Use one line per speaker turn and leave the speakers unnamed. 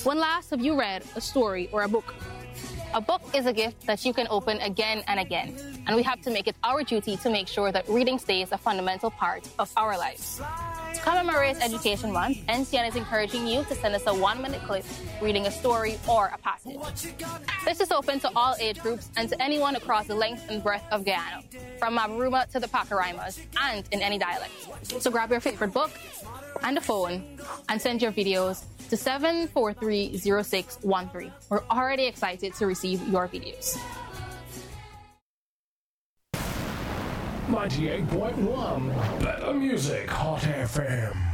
When last have you read a story or a book? A book is a gift that you can open again and again, and we have to make it our duty to make sure that reading stays a fundamental part of our lives. To commemorate Education Month, NCN is encouraging you to send us a 1-minute clip reading a story or a passage. This is open to all age groups and to anyone across the length and breadth of Guyana, from Mabaruma to the Pacaraimas, and in any dialect. So grab your favorite book and a phone and send your videos to 7430613. We're already excited to receive your videos.
98.1 Better Music Hot FM.